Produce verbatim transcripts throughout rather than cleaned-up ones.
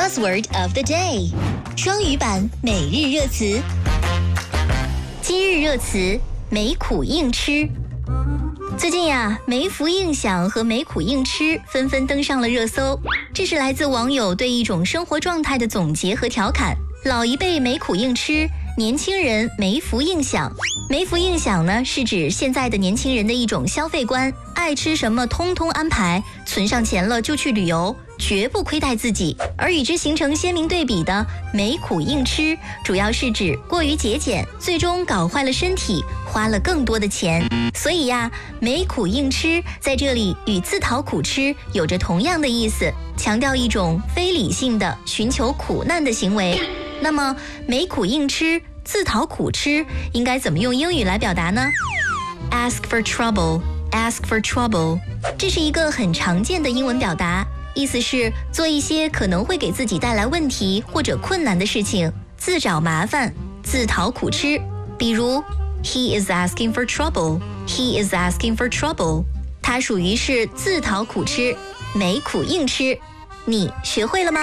Buzzword of the day， 双语版每日热词。今日热词：没苦硬吃。最近呀，没福硬享和没苦硬吃纷纷登上了热搜。这是来自网友对一种生活状态的总结和调侃。老一辈没苦硬吃，年轻人没福硬享。没福硬享呢，是指现在的年轻人的一种消费观，爱吃什么通通安排，存上钱了就去旅游，绝不亏待自己。而与之形成鲜明对比的没苦硬吃，主要是指过于节俭，最终搞坏了身体，花了更多的钱。所以呀，没苦硬吃在这里与自讨苦吃有着同样的意思，强调一种非理性的寻求苦难的行为。那么没苦硬吃、自讨苦吃应该怎么用英语来表达呢？ Ask for trouble, ask for trouble， 这是一个很常见的英文表达，意思是做一些可能会给自己带来问题或者困难的事情，自找麻烦，自讨苦吃。比如 He is asking for trouble, he is asking for trouble， 它属于是自讨苦吃，没苦硬吃。你学会了吗？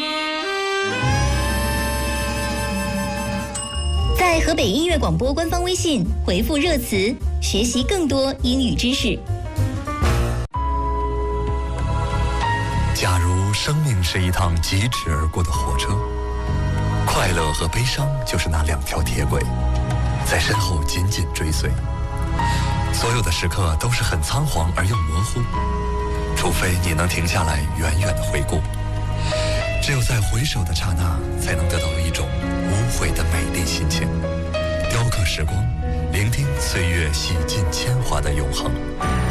在河北音乐广播官方微信回复热词，学习更多英语知识。 假如生命是一趟疾驰而过的火车，快乐和悲伤就是那两条铁轨，在身后紧紧追随。所有的时刻都是很仓皇而又模糊，除非你能停下来远远的回顾。只有在回首的刹那，才能得到一种无悔的美丽心情，雕刻时光，聆听岁月洗尽铅华的永恒。